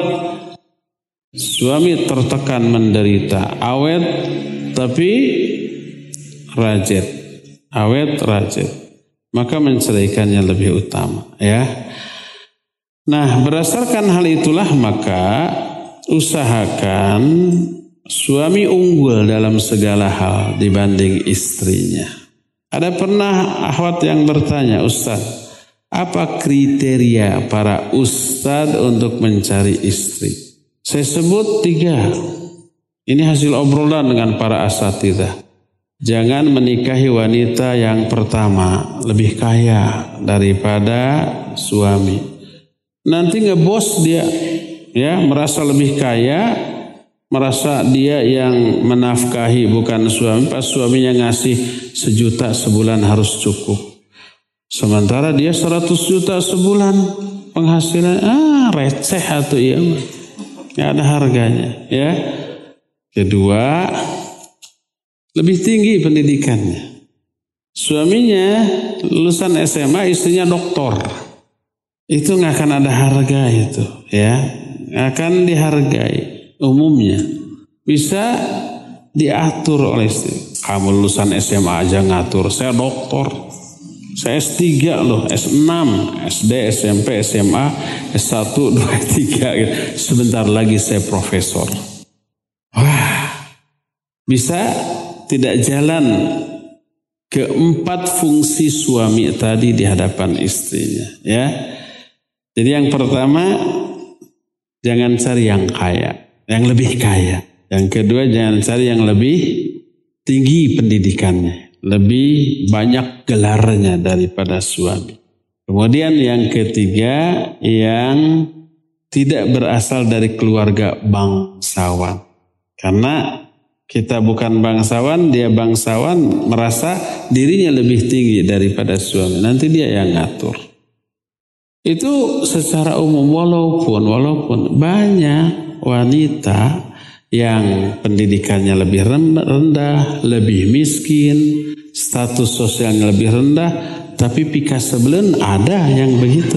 suami tertekan menderita, awet tapi rajin, awet rajin, maka menceraikannya lebih utama, ya. Nah, berdasarkan hal itulah maka usahakan suami unggul dalam segala hal dibanding istrinya. Ada pernah akhwat yang bertanya, Ustaz, apa kriteria para ustadz untuk mencari istri? Saya sebut tiga. Ini hasil obrolan dengan para asatidzah. Jangan menikahi wanita yang pertama lebih kaya daripada suami. Nanti ngebos dia, ya, merasa lebih kaya, merasa dia yang menafkahi bukan suami. Pas suaminya ngasih sejuta sebulan harus cukup. Sementara dia seratus juta sebulan penghasilan, ah receh atau iya, nggak ada harganya, ya. Kedua, lebih tinggi pendidikannya. Suaminya lulusan S M A, istrinya doktor. Itu nggak akan ada harga itu, ya. Nggak akan dihargai umumnya. Bisa diatur oleh istri. Kamu lulusan S M A aja ngatur, saya doktor. Saya S tiga loh, S enam, S D, S M P, S M A, S satu, dua, tiga. Sebentar lagi saya profesor. Wah, bisa tidak jalan keempat fungsi suami tadi di hadapan istrinya, ya. Jadi yang pertama, jangan cari yang kaya, yang lebih kaya. Yang kedua, jangan cari yang lebih tinggi pendidikannya, lebih banyak gelarnya daripada suami. Kemudian yang ketiga, yang tidak berasal dari keluarga bangsawan. Karena kita bukan bangsawan, dia bangsawan, merasa dirinya lebih tinggi daripada suami. Nanti dia yang ngatur. Itu secara umum, walaupun walaupun banyak wanita yang pendidikannya lebih rendah, lebih miskin, status sosialnya lebih rendah, tapi pika sebelen ada yang begitu.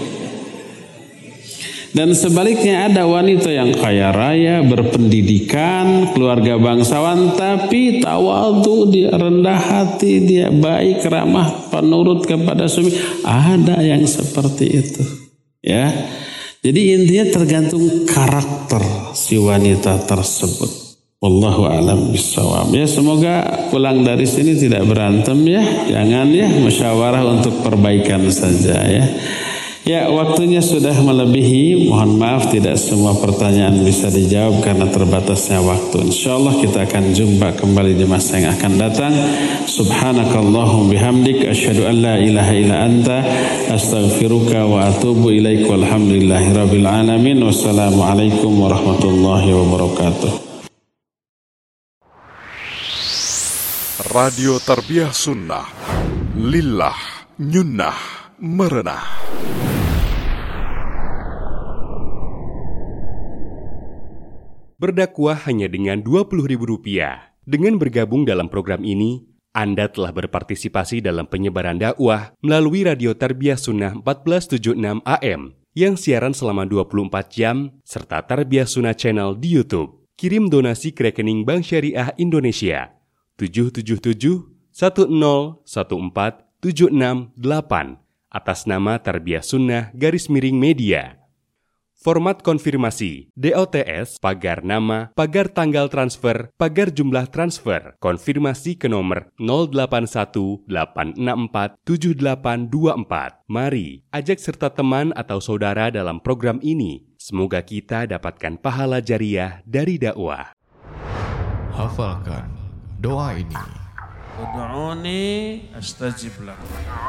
Dan sebaliknya ada wanita yang kaya raya, berpendidikan, keluarga bangsawan, tapi tawadhu, dia rendah hati, dia baik, ramah, penurut kepada suami. Ada yang seperti itu, ya. Jadi intinya tergantung karakter si wanita tersebut. Wallahu a'lam bishawab. Ya, semoga pulang dari sini tidak berantem, ya. Jangan, ya, musyawarah untuk perbaikan saja, ya. Ya, waktunya sudah melebihi. Mohon maaf tidak semua pertanyaan bisa dijawab karena terbatasnya waktu. Insyaallah kita akan jumpa kembali di masa yang akan datang. Subhanakallahumma bihamdik asyhadu an la ilaha illa anta astaghfiruka wa atubu ilaik. Walhamdulillahirabbil alamin. Wassalamualaikum warahmatullahi wabarakatuh. Radio Tarbiyah Sunnah Lillah Nyunnah Merenah. Berdakwah hanya dengan dua puluh ribu rupiah. Dengan bergabung dalam program ini, Anda telah berpartisipasi dalam penyebaran dakwah melalui Radio Tarbiyah Sunnah empat belas tujuh puluh enam A M yang siaran selama dua puluh empat jam serta Tarbiyah Sunnah Channel di YouTube. Kirim donasi ke rekening Bank Syariah Indonesia tujuh tujuh tujuh satu nol satu empat tujuh enam delapan atas nama Tarbiyah Sunnah garis miring media. Format konfirmasi, D O T S, pagar nama, pagar tanggal transfer, pagar jumlah transfer, konfirmasi ke nomor nol delapan satu delapan enam empat tujuh delapan dua empat. Mari, ajak serta teman atau saudara dalam program ini. Semoga kita dapatkan pahala jariah dari dakwah. Hafalkan doa ini. Ud'uni astajib lakum.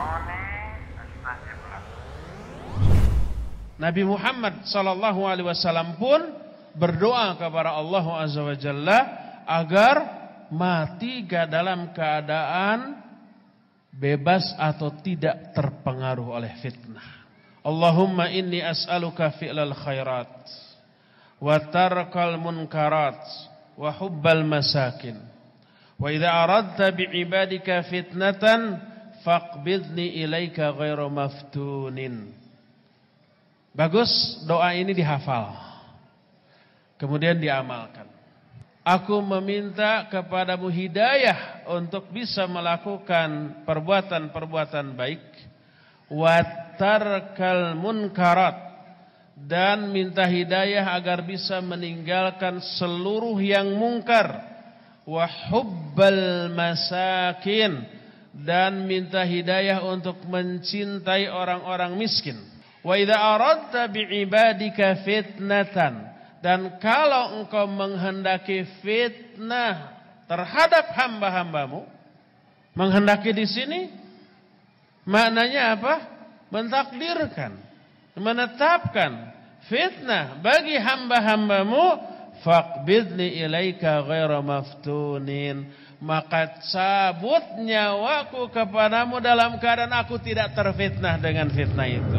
Nabi Muhammad sallallahu alaihi wasallam pun berdoa kepada Allah Azza wa Jalla agar mati dalam keadaan bebas atau tidak terpengaruh oleh fitnah. Allahumma inni as'aluka fi'lal khairat wa tarkal munkarat wa hubbal masakin. Wa idza aradta bi'ibadika fitnatan faqbidni ilaika ghairu maftunin. Bagus, doa ini dihafal. Kemudian diamalkan. Aku meminta kepadamu hidayah untuk bisa melakukan perbuatan-perbuatan baik. Wa tarkal munkarat. Dan minta hidayah agar bisa meninggalkan seluruh yang mungkar. Wa hubbal masakin. Dan minta hidayah untuk mencintai orang-orang miskin. Wa idza aradta bi'ibadika fitnatan, dan kalau engkau menghendaki fitnah terhadap hamba-hambamu, menghendaki di sini maknanya apa? Mentakdirkan, menetapkan fitnah bagi hamba-hambamu, faqbidni ilaika ghairu maftunin, maka cabut nyawaku kepadamu dalam keadaan aku tidak terfitnah dengan fitnah itu.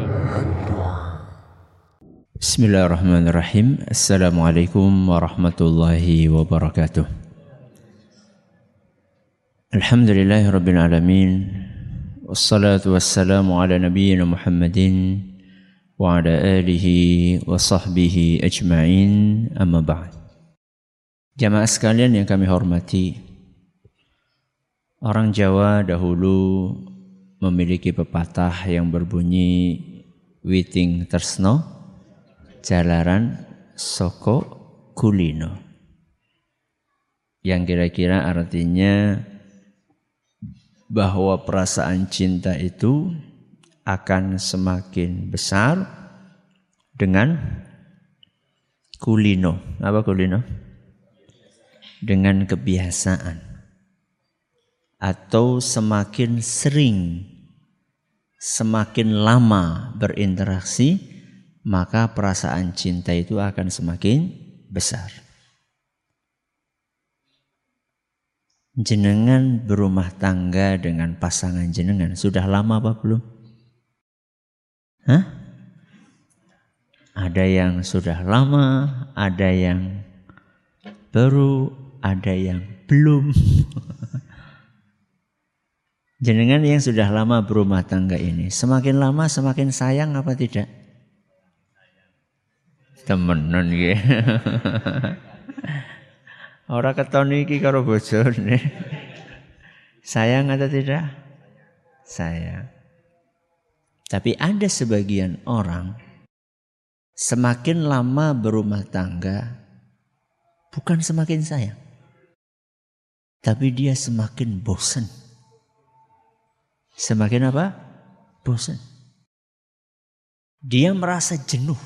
Bismillahirrahmanirrahim. Assalamualaikum warahmatullahi wabarakatuh. Alhamdulillahirabbil alamin. Wassalatu wassalamu ala nabiyyina Muhammadin wa ala alihi wa sahbihi ajma'in. Amma ba'd. Jamaah sekalian yang kami hormati, orang Jawa dahulu memiliki pepatah yang berbunyi witing tresno jalaran soko kulino, yang kira-kira artinya bahwa perasaan cinta itu akan semakin besar dengan kulino. Apa kulino? Dengan kebiasaan. Atau semakin sering, semakin lama berinteraksi, maka perasaan cinta itu akan semakin besar. Jenengan berumah tangga dengan pasangan jenengan sudah lama apa belum? Hah? Ada yang sudah lama, ada yang baru, ada yang belum. Jenengan yang sudah lama berumah tangga ini, semakin lama semakin sayang apa tidak? Temenan ya. Ora keton iki karo bojone. Sayang atau tidak? Sayang. Tapi ada sebagian orang semakin lama berumah tangga bukan semakin sayang, tapi dia semakin bosan. Semakin apa? Bosan. Dia merasa jenuh.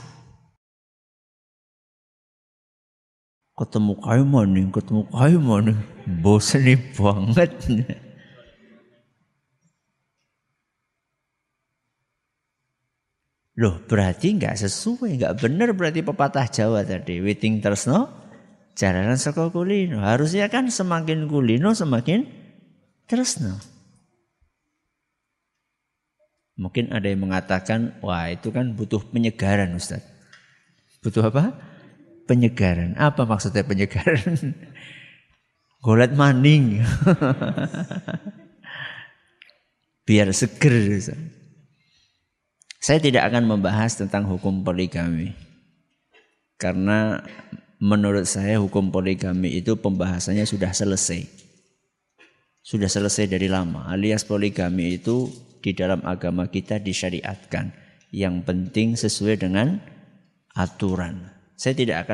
Ketemu kayu maning, ketemu kayu maning, bosan banget. Loh, berarti nggak sesuai, nggak benar berarti pepatah Jawa tadi. Witing tresno, jalanan saka kulino. Harusnya kan semakin kulino semakin tresno. Mungkin ada yang mengatakan, wah itu kan butuh penyegaran Ustaz. Butuh apa? Penyegaran. Apa maksudnya penyegaran? golet maning. Biar seger. Saya tidak akan membahas tentang hukum poligami. Karena menurut saya hukum poligami itu pembahasannya sudah selesai. Sudah selesai dari lama. Alias poligami itu di dalam agama kita disyariatkan. Yang penting sesuai dengan aturan. Saya tidak akan